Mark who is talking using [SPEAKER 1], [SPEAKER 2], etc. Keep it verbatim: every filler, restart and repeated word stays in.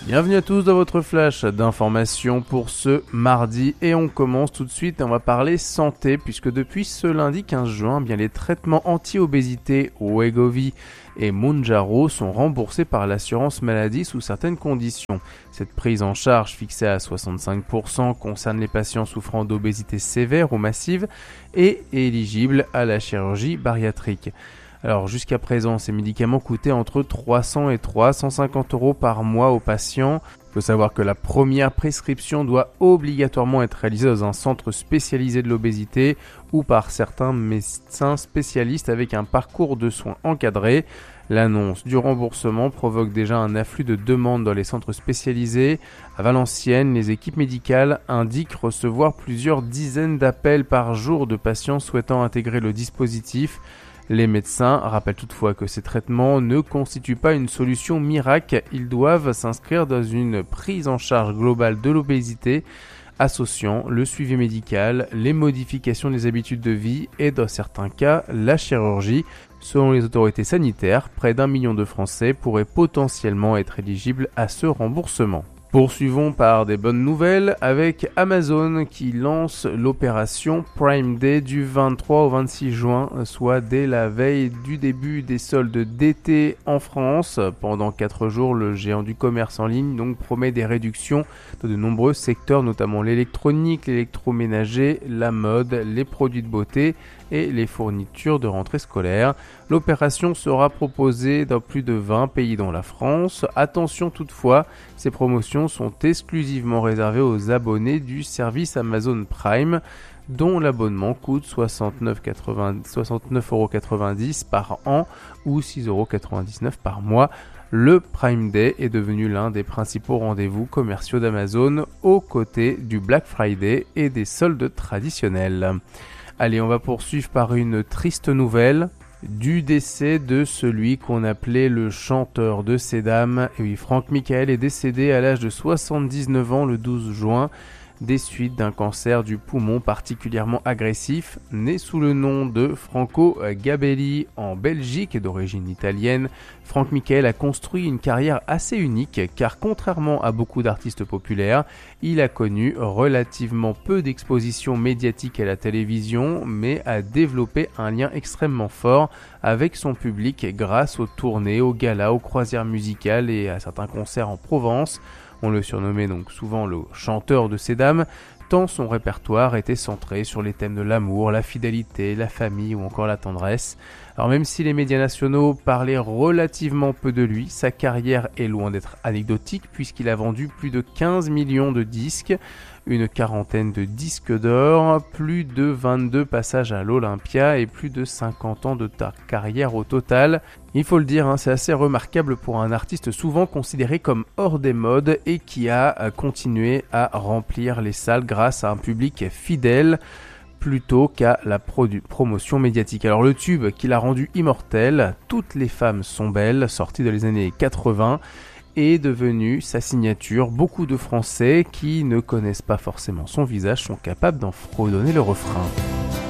[SPEAKER 1] Bienvenue à tous dans votre flash d'information pour ce mardi et on commence tout de suite et on va parler santé puisque depuis ce lundi quinze juin, bien les traitements anti-obésité Wegovy et Mounjaro sont remboursés par l'assurance maladie sous certaines conditions. Cette prise en charge fixée à soixante-cinq pour cent concerne les patients souffrant d'obésité sévère ou massive et éligibles à la chirurgie bariatrique. Alors jusqu'à présent, ces médicaments coûtaient entre trois cents et trois cent cinquante euros par mois aux patients. Il faut savoir que la première prescription doit obligatoirement être réalisée dans un centre spécialisé de l'obésité ou par certains médecins spécialistes avec un parcours de soins encadré. L'annonce du remboursement provoque déjà un afflux de demandes dans les centres spécialisés. À Valenciennes, les équipes médicales indiquent recevoir plusieurs dizaines d'appels par jour de patients souhaitant intégrer le dispositif. Les médecins rappellent toutefois que ces traitements ne constituent pas une solution miracle, ils doivent s'inscrire dans une prise en charge globale de l'obésité, associant le suivi médical, les modifications des habitudes de vie et dans certains cas la chirurgie. Selon les autorités sanitaires, près d'un million de Français pourraient potentiellement être éligibles à ce remboursement. Poursuivons par des bonnes nouvelles avec Amazon qui lance l'opération Prime Day du vingt-trois au vingt-six juin, soit dès la veille du début des soldes d'été en France. Pendant quatre jours, le géant du commerce en ligne donc promet des réductions dans de nombreux secteurs, notamment l'électronique, l'électroménager, la mode, les produits de beauté et les fournitures de rentrée scolaire. L'opération sera proposée dans plus de vingt pays dans la France. Attention toutefois, ces promotions sont exclusivement réservées aux abonnés du service Amazon Prime, dont l'abonnement coûte soixante-neuf euros quatre-vingt-dix par an ou six euros quatre-vingt-dix-neuf par mois. Le Prime Day est devenu l'un des principaux rendez-vous commerciaux d'Amazon aux côtés du Black Friday et des soldes traditionnels. Allez, on va poursuivre par une triste nouvelle du décès de celui qu'on appelait le chanteur de ces dames. Et oui, Franck Michael est décédé à l'âge de soixante-dix-neuf ans le douze juin des suites d'un cancer du poumon particulièrement agressif. Né sous le nom de Franco Gabelli en Belgique et d'origine italienne, Franck Michael a construit une carrière assez unique car contrairement à beaucoup d'artistes populaires, il a connu relativement peu d'expositions médiatiques à la télévision mais a développé un lien extrêmement fort avec son public grâce aux tournées, aux galas, aux croisières musicales et à certains concerts en Provence. On le surnommait donc souvent le chanteur de ces dames, tant son répertoire était centré sur les thèmes de l'amour, la fidélité, la famille ou encore la tendresse. Alors même si les médias nationaux parlaient relativement peu de lui, sa carrière est loin d'être anecdotique puisqu'il a vendu plus de quinze millions de disques, une quarantaine de disques d'or, plus de vingt-deux passages à l'Olympia et plus de cinquante ans de ta- carrière au total. Il faut le dire, hein, c'est assez remarquable pour un artiste souvent considéré comme hors des modes et qui a continué à remplir les salles grâce à un public fidèle plutôt qu'à la produ- promotion médiatique. Alors le tube qui l'a rendu immortel, Toutes les femmes sont belles, sorti dans les années quatre-vingts, est devenu sa signature. Beaucoup de Français qui ne connaissent pas forcément son visage sont capables d'en fredonner le refrain.